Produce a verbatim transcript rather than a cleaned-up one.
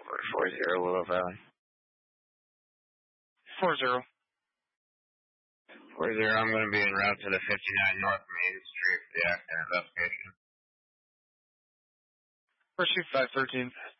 four zero Willow Valley. Four zero. Four zero. I'm going to be en route to the fifty-nine North Main Street for the accident investigation. Pursuit five thirteen.